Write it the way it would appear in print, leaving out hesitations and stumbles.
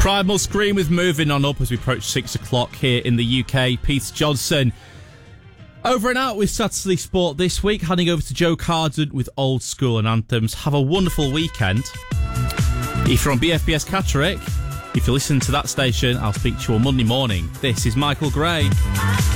Primal Scream with Moving On Up as we approach 6 o'clock here in the UK. Peter Johnson over and out with Saturday Sport this week, handing over to Joe Carden with Old School and Anthems. Have a wonderful weekend. If you're on BFBS Catterick, if you listen to that station, I'll speak to you on Monday morning. This is Michael Gray.